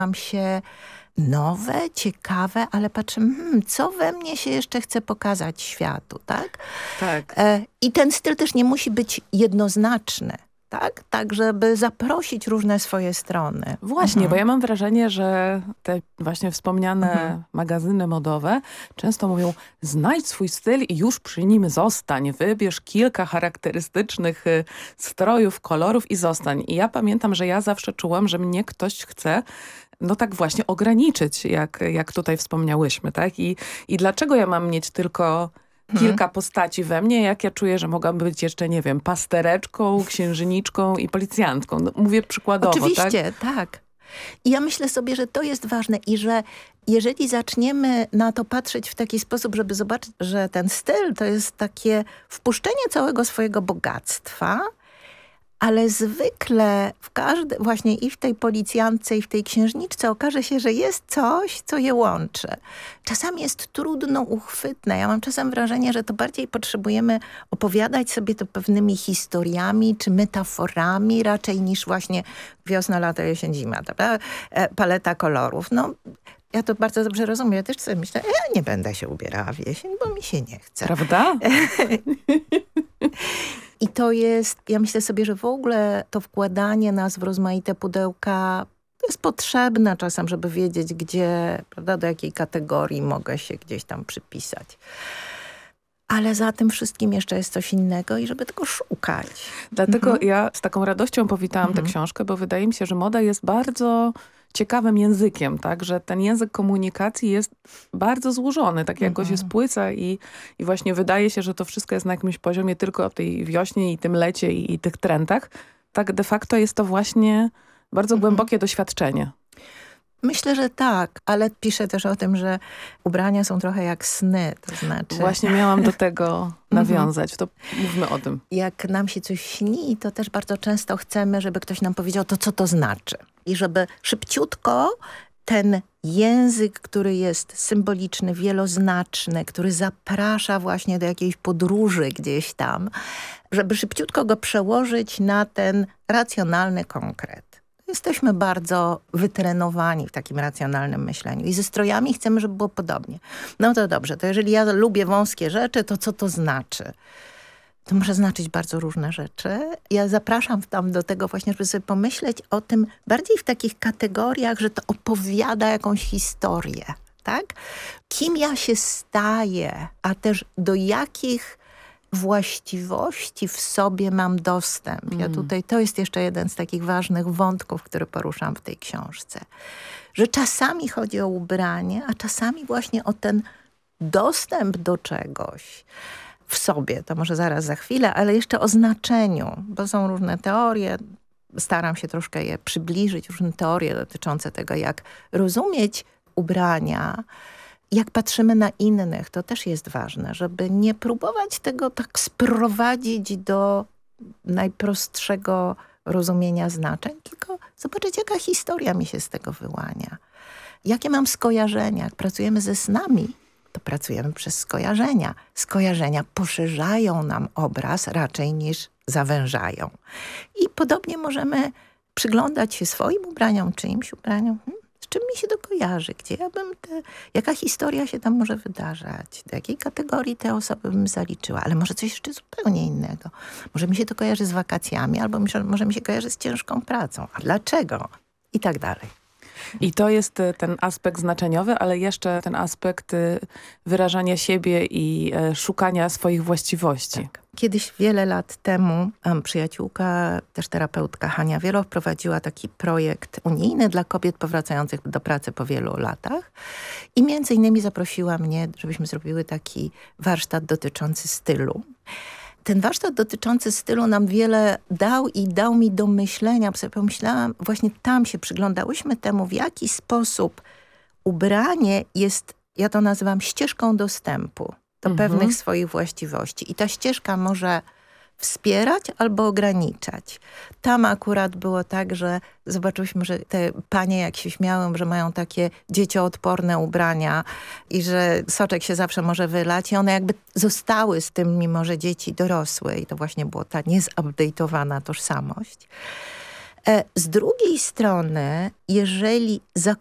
Mam się nowe, ciekawe, ale patrzę, co we mnie się jeszcze chce pokazać światu, tak? Tak. I ten styl też nie musi być jednoznaczny. Tak, żeby zaprosić różne swoje strony. Właśnie, bo ja mam wrażenie, że te właśnie wspomniane magazyny modowe często mówią, znajdź swój styl i już przy nim zostań. Wybierz kilka charakterystycznych strojów, kolorów i zostań. I ja pamiętam, że ja zawsze czułam, że mnie ktoś chce no tak właśnie ograniczyć, jak tutaj wspomniałyśmy, tak? I dlaczego ja mam mieć tylko kilka postaci we mnie, jak ja czuję, że mogłabym być jeszcze, nie wiem, pastereczką, księżniczką i policjantką. No, mówię przykładowo, oczywiście, tak. I ja myślę sobie, że to jest ważne i że jeżeli zaczniemy na to patrzeć w taki sposób, żeby zobaczyć, że ten styl to jest takie wpuszczenie całego swojego bogactwa, ale zwykle właśnie i w tej policjantce, i w tej księżniczce okaże się, że jest coś, co je łączy. Czasami jest trudno uchwytne. Ja mam czasem wrażenie, że to bardziej potrzebujemy opowiadać sobie to pewnymi historiami czy metaforami raczej niż właśnie wiosna, lato, jesień, zima. Paleta kolorów. No, ja to bardzo dobrze rozumiem. Ja też sobie myślę, ja nie będę się ubierała w jesień, bo mi się nie chce. Prawda? I to jest, ja myślę sobie, że w ogóle to wkładanie nas w rozmaite pudełka jest potrzebne czasem, żeby wiedzieć, gdzie, prawda, do jakiej kategorii mogę się gdzieś tam przypisać. Ale za tym wszystkim jeszcze jest coś innego i żeby tego szukać. Dlatego ja z taką radością powitałam tę książkę, bo wydaje mi się, że moda jest bardzo ciekawym językiem, tak, że ten język komunikacji jest bardzo złożony, tak jak go się spłyca i właśnie wydaje się, że to wszystko jest na jakimś poziomie tylko o tej wiośnie i tym lecie i tych trendach. Tak de facto jest to właśnie bardzo głębokie doświadczenie. Myślę, że tak, ale piszę też o tym, że ubrania są trochę jak sny, to znaczy... Właśnie miałam do tego nawiązać, to mówmy o tym. Jak nam się coś śni, to też bardzo często chcemy, żeby ktoś nam powiedział to, co to znaczy. I żeby szybciutko ten język, który jest symboliczny, wieloznaczny, który zaprasza właśnie do jakiejś podróży gdzieś tam, żeby szybciutko go przełożyć na ten racjonalny konkret. Jesteśmy bardzo wytrenowani w takim racjonalnym myśleniu. I ze strojami chcemy, żeby było podobnie. No to dobrze, to jeżeli ja lubię wąskie rzeczy, to co to znaczy? To może znaczyć bardzo różne rzeczy. Ja zapraszam tam do tego właśnie, żeby sobie pomyśleć o tym bardziej w takich kategoriach, że to opowiada jakąś historię, tak? Kim ja się staję, a też do jakich właściwości w sobie mam dostęp. Ja tutaj, to jest jeszcze jeden z takich ważnych wątków, który poruszam w tej książce. Że czasami chodzi o ubranie, a czasami właśnie o ten dostęp do czegoś w sobie. To może zaraz za chwilę, ale jeszcze o znaczeniu, bo są różne teorie. Staram się troszkę je przybliżyć, różne teorie dotyczące tego, jak rozumieć ubrania. Jak patrzymy na innych, to też jest ważne, żeby nie próbować tego tak sprowadzić do najprostszego rozumienia znaczeń, tylko zobaczyć, jaka historia mi się z tego wyłania. Jakie mam skojarzenia. Jak pracujemy ze snami, to pracujemy przez skojarzenia. Skojarzenia poszerzają nam obraz raczej niż zawężają. I podobnie możemy przyglądać się swoim ubraniom, czyimś ubraniom. Z czym mi się to kojarzy? Gdzie ja bym jaka historia się tam może wydarzać? Do jakiej kategorii te osoby bym zaliczyła? Ale może coś jeszcze zupełnie innego. Może mi się to kojarzy z wakacjami, albo może mi się kojarzy z ciężką pracą. A dlaczego? I tak dalej. I to jest ten aspekt znaczeniowy, ale jeszcze ten aspekt wyrażania siebie i szukania swoich właściwości. Tak. Kiedyś, wiele lat temu, przyjaciółka, też terapeutka Hania Wieloch prowadziła taki projekt unijny dla kobiet powracających do pracy po wielu latach. I między innymi zaprosiła mnie, żebyśmy zrobiły taki warsztat dotyczący stylu. Ten warsztat dotyczący stylu nam wiele dał i dał mi do myślenia, bo sobie pomyślałam, właśnie tam się przyglądałyśmy temu, w jaki sposób ubranie jest, ja to nazywam ścieżką dostępu do pewnych swoich właściwości. I ta ścieżka może wspierać albo ograniczać. Tam akurat było tak, że zobaczyliśmy, że te panie jak się śmiały, że mają takie dziecioodporne ubrania i że soczek się zawsze może wylać i one jakby zostały z tym, mimo że dzieci dorosły i to właśnie była ta niezupdate'owana tożsamość. Z drugiej strony, jeżeli